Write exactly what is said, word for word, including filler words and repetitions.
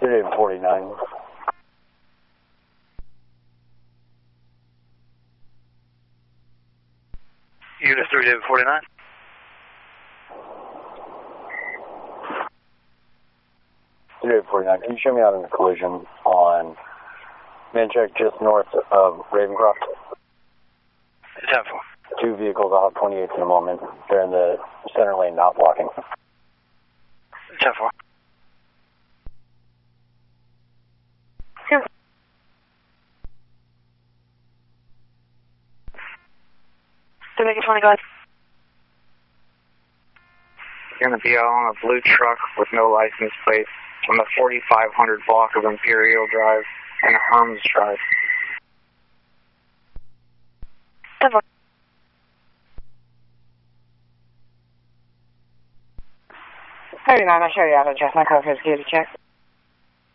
three David forty-nine. Unit three David forty-nine. three David forty-nine, can you show me out in a collision on Mancheck just north of Ravencroft? ten four. Two vehicles, I'll have twenty-eights in a moment. They're in the center lane, not blocking. ten four. Here. Dominican twenty, go ahead. Going to be out on a blue truck with no license plate on the forty-five hundred block of Imperial Drive and Herms Drive. ten four. thirty-nine, I'll show you out of just my car for security check.